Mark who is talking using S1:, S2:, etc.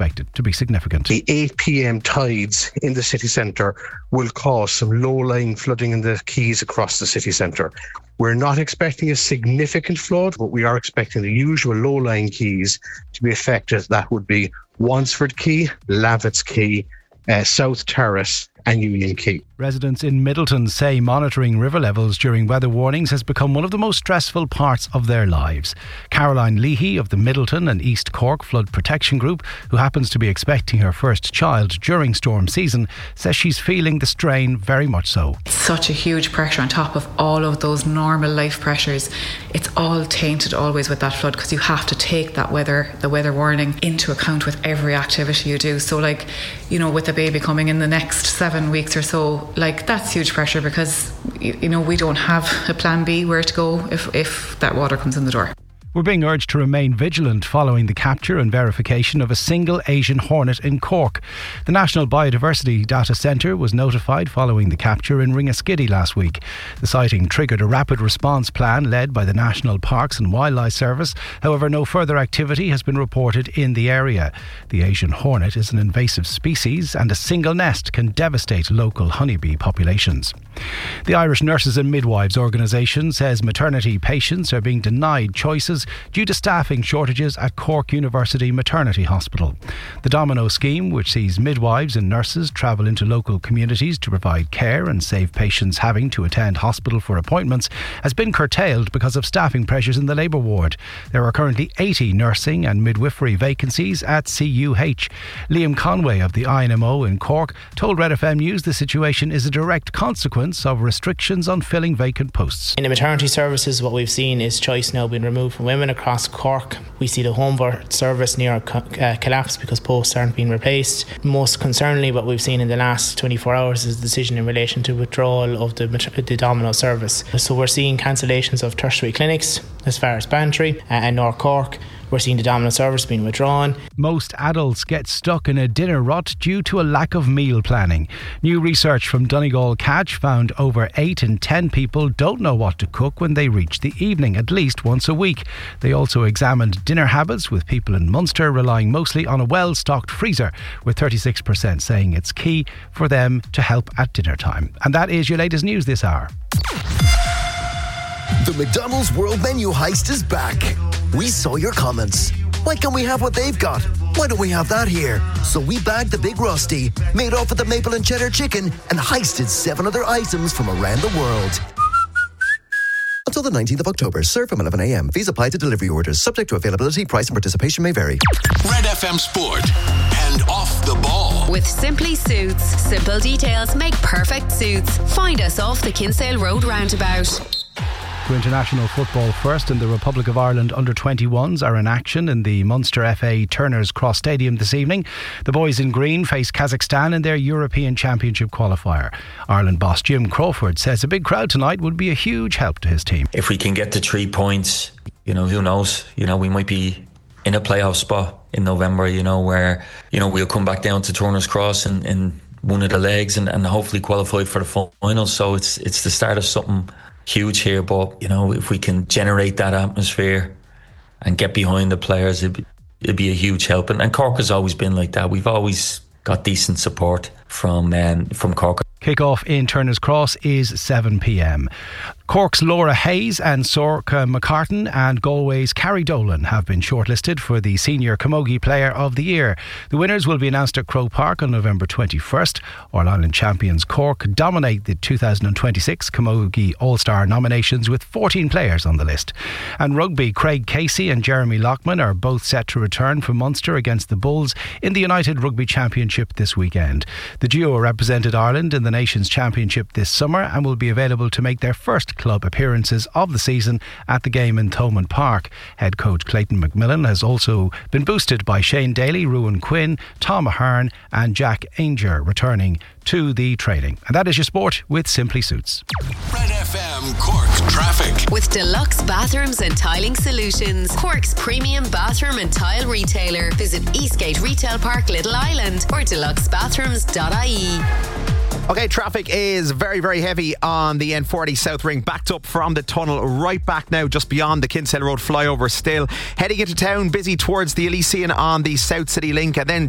S1: expected to be significant.
S2: The 8 p.m. tides in the city centre will cause some low-lying flooding in the quays across the city centre. We're not expecting a significant flood, but we are expecting the usual low-lying quays to be affected. That would be Wansford Quay, Lavitz Quay, South Terrace and Union Quay.
S1: Residents in Middleton say monitoring river levels during weather warnings has become one of the most stressful parts of their lives. Caroline Leahy of the Middleton and East Cork Flood Protection Group, who happens to be expecting her first child during storm season, says she's feeling the strain very much so.
S3: Such a huge pressure on top of all of those normal life pressures. It's all tainted always with that flood because you have to take the weather warning into account with every activity you do. So with the baby coming in the next 7 weeks or so, that's huge pressure because we don't have a plan B where to go if that water comes in the door.
S1: We're being urged to remain vigilant following the capture and verification of a single Asian hornet in Cork. The National Biodiversity Data Centre was notified following the capture in Ringaskiddy last week. The sighting triggered a rapid response plan led by the National Parks and Wildlife Service. However, no further activity has been reported in the area. The Asian hornet is an invasive species and a single nest can devastate local honeybee populations. The Irish Nurses and Midwives Organisation says maternity patients are being denied choices due to staffing shortages at Cork University Maternity Hospital. The Domino scheme, which sees midwives and nurses travel into local communities to provide care and save patients having to attend hospital for appointments, has been curtailed because of staffing pressures in the labour ward. There are currently 80 nursing and midwifery vacancies at CUH. Liam Conway of the INMO in Cork told Red FM News the situation is a direct consequence of restrictions on filling vacant posts.
S4: In the maternity services, what we've seen is choice now being removed from women across Cork. We see the home birth service near collapse because posts aren't being replaced. Most concerningly, what we've seen in the last 24 hours is a decision in relation to withdrawal of the Domino service. So we're seeing cancellations of tertiary clinics as far as Bantry and North Cork. We're seeing the Domino service being withdrawn.
S1: Most adults get stuck in a dinner rut due to a lack of meal planning. New research from Donegal Catch found over 8 in 10 people don't know what to cook when they reach the evening, at least once a week. They also examined dinner habits with people in Munster relying mostly on a well-stocked freezer, with 36% saying it's key for them to help at dinner time. And that is your latest news this hour.
S5: The McDonald's World Menu Heist is back. We saw your comments. Why can't we have what they've got? Why don't we have that here? So we bagged the Big Rusty, made off with the maple and cheddar chicken, and heisted 7 other items from around the world. Until the 19th of October. Serve from 11 a.m. Fees apply to delivery orders. Subject to availability, price and participation may vary.
S6: Red FM Sport and Off the Ball.
S7: With Simply Suits. Simple details make perfect suits. Find us off the Kinsale Road roundabout.
S1: To international football first, and the Republic of Ireland under-21s are in action in the Munster FA Turner's Cross Stadium this evening. The boys in green face Kazakhstan in their European Championship qualifier. Ireland boss Jim Crawford says a big crowd tonight would be a huge help to his team.
S8: If we can get the 3 points, who knows? We might be in a playoff spot in November, where, we'll come back down to Turner's Cross and one of the legs and hopefully qualify for the final. So it's the start of something huge here, but if we can generate that atmosphere and get behind the players, it'd be a huge help. And Cork has always been like that. We've always got decent support from Cork.
S1: Kick-off in Turner's Cross is 7 p.m. Cork's Laura Hayes and Sorcha McCartan and Galway's Carrie Dolan have been shortlisted for the Senior Camogie Player of the Year. The winners will be announced at Croke Park on November 21st. All-Ireland champions Cork dominate the 2026 Camogie All-Star nominations with 14 players on the list. And rugby, Craig Casey and Jeremy Lockman are both set to return for Munster against the Bulls in the United Rugby Championship this weekend. The duo represented Ireland in the Nations Championship this summer and will be available to make their first club appearances of the season at the game in Thomond Park. Head coach Clayton McMillan has also been boosted by Shane Daly, Ruan Quinn, Tom Ahern and Jack Ainger returning to the training. And that is your sport with Simply Suits.
S6: Red FM Cork traffic.
S7: With Deluxe Bathrooms and Tiling Solutions, Cork's premium bathroom and tile retailer. Visit Eastgate Retail Park, Little Island or deluxebathrooms.ie.
S9: Okay, traffic is very, very heavy on the N40 South Ring, backed up from the tunnel right back now just beyond the Kinsale Road flyover still. Heading into town, busy towards the Elysian on the South City Link, and then